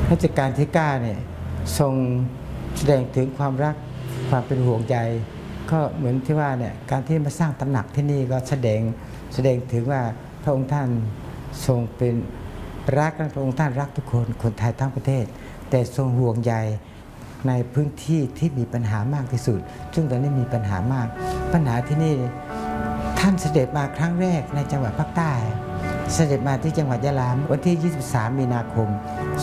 รัชกาลที่9เนี่ยทรงแสดงถึงความรักความเป็นห่วงใยก็เหมือนที่ว่าเนี่ยการที่มาสร้างตำหนักที่นี่ก็แสดงถึงว่าพระองค์ท่านทรงเป็นรักพระองค์ท่านรักทุกคนไทยทั้งประเทศแต่ทรงห่วงใยในพื้นที่ที่มีปัญหามากที่สุดซึ่งตอนนี้มีปัญหามากปัญหาที่นี่ท่านเสด็จมาครั้งแรกในจังหวัดภาคใต้เสด็จมาที่จังหวัดยะลาวันที่23มีนาคม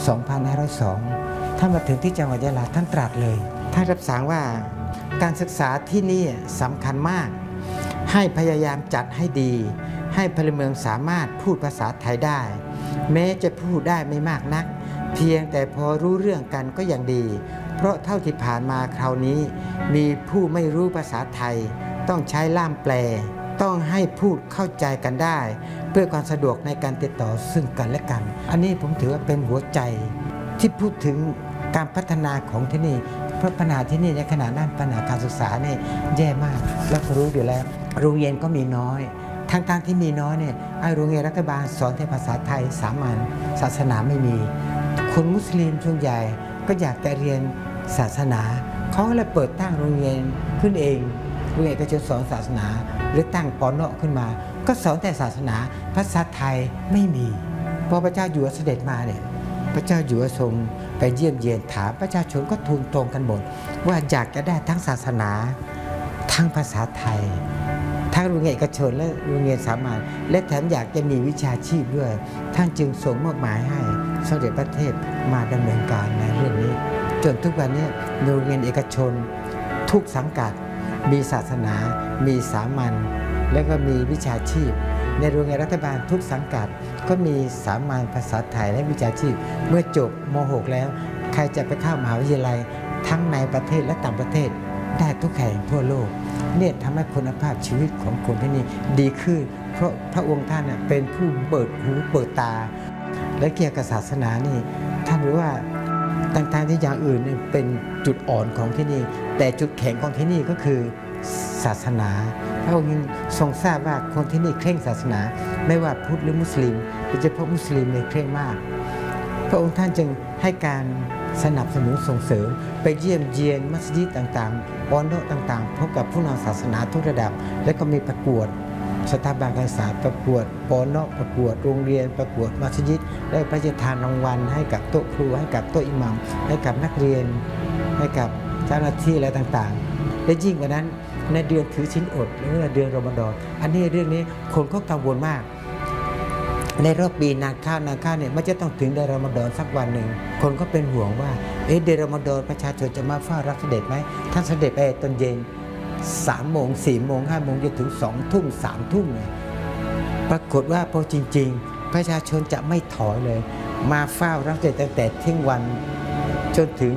2502ท่านมาถึงที่จังหวัดยะลาท่านตรัสเลยท่านรับสั่งว่าการศึกษาที่นี่สำคัญมากให้พยายามจัดให้ดีให้พลเมืองสามารถพูดภาษาไทยได้แม้จะพูดได้ไม่มากนักเพียงแต่พอรู้เรื่องกันก็ยังดีเพราะเท่าที่ผ่านมาคราวนี้มีผู้ไม่รู้ภาษาไทยต้องใช้ล่ามแปลต้องให้พูดเข้าใจกันได้เพื่อความสะดวกในการติดต่อซึ่งกันและกันอันนี้ผมถือว่าเป็นหัวใจที่พูดถึงการพัฒนาของที่นี่เพราะปัญหาที่นี่ในขณะนั้นปัญหาการศึกษาเนี่ยแย่มากแล้วก็รู้อยู่แล้วโรงเรียนก็มีน้อยทางที่มีน้อยเนี่ยโรงเรียนรัฐบาลสอนแต่ภาษาไทยสามัญศาสนาไม่มีคนมุสลิมส่วนใหญ่ก็อยากจะเรียนศาสนาเขาเลยเปิดตั้งโรงเรียนขึ้นเองโรงเรียนก็จะสอนศาสนาหรือตั้งปนขึ้นมาก็สอนแต่ศาสนาภาษาไทยไม่มีพอพระเจ้าอยู่หัวเสด็จมาเนี่ยพระเจ้าอยู่หัวทรงไปเยี่ยมเยียนถามประชาชนก็ทูลตรงกันหมดว่าอยากจะได้ทั้งศาสนาทั้งภาษาไทยทั้งโรงเรียนเอกชนและโรงเรียนสามัญและแถมอยากจะมีวิชาชีพด้วยท่านจึงส่งมอบหมายให้สมเด็จพระเทพมาดำเนินการในเรื่องนี้จนทุกวันนี้โรงเรียนเอกชนทุกสังกัดมีศาสนามีสามัญและก็มีวิชาชีพในโรงเรียนรัฐบาลทุกสังกัดก็มีสามัญภาษาไทยและวิชาชีพเมื่อจบม.6 แล้วใครจะไปเข้ามหาวิทยาลัยทั้งในประเทศและต่างประเทศได้ทุกแห่งทั่วโลกเนี่ยทำให้คุณภาพชีวิตของคนที่นี่ดีขึ้นเพราะพระองค์ท่านเป็นผู้เปิดหูเปิดตาและเกี่ยวกับศาสนานี่ท่านรู้ว่าต่างๆที่อย่างอื่นเป็นจุดอ่อนของที่นี่แต่จุดแข็งของที่นี่ก็คือศาสนาพระองค์ทรงทราบว่าคนที่นี่เคร่งศาสนาไม่ว่าพุทธหรือมุสลิมโดยเฉพาะมุสลิมเนี่ยเคร่งมากพระองค์ท่านจึงให้การสนับสนุนส่งเสริมไปเยี่ยมเยียนมัสยิดต่างๆปอนโดต่างๆพบกับผู้นำศาสนาทุกระดับและก็มีประกวดสถาบันการศึกษาประกวดปอนโดประกวดโรงเรียนประกวดมัสยิดและพระราชทานรางวัลให้กับโต๊ะครูให้กับโต๊ะอิหมัมให้กับนักเรียนให้กับเจ้าหน้าที่และต่างๆและยิ่งกว่านั้นในเดือนถือศีลอดหรือเดือนรอมฎอนอันนี้เรื่องนี้คนก็กังวลมากในรอบปีนาข้าวเนี่ยมันจะต้องถึงเดือนรอมฎอนสักวันหนึ่งคนก็เป็นห่วงว่าเดือนรอมฎอนประชาชนจะมาเฝ้ารับเสด็จไหมท่านเสด็จไปตอนเย็น3 โมง 4 โมง 5 โมงจนถึง2 ทุ่ม 3 ทุ่มเนี่ยปรากฏว่าพอจริงๆประชาชนจะไม่ถอยเลยมาเฝ้ารับเสด็จตั้งแต่เที่ยงวันจนถึง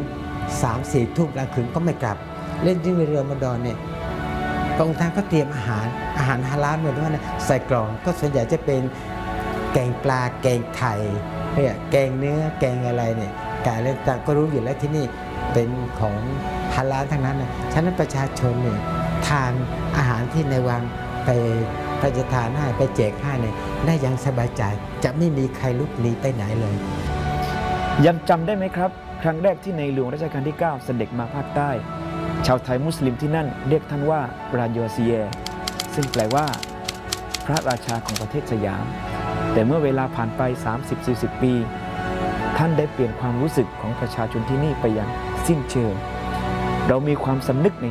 3-4 ทุ่มกลางคืนก็ไม่กลับเล่นที่เดือนรอมฎอนเนี่ยพระองค์ท่านก็เตรียมอาหารฮาลาลเหมือนว่าใส่กล่องก็ส่วนใหญ่จะเป็นแกงปลาแกงไข่แกงเนื้อแกงอะไรเนี่ยไก่อะไรต่างก็รู้อยู่แล้วที่นี่เป็นของฮาลาลทั้งนั้นนะฉะนั้นประชาชนเนี่ยทานอาหารที่ในวังไปพระราชทานให้ไปแจกให้เนี่ยได้อย่างสบายใจจะไม่มีใครลุกหนีไปไหนเลยยังจำได้ไหมครับครั้งแรกที่ในหลวงรัชกาลที่9เสด็จมาภาคใต้ชาวไทยมุสลิมที่นั่นเรียกท่านว่าราโยซีเยซึ่งแปลว่าพระราชาของประเทศสยามแต่เมื่อเวลาผ่านไป 30-40 ปีท่านได้เปลี่ยนความรู้สึกของประชาชนที่นี่ไปอย่างสิ้นเชิงเรามีความสำนึกใน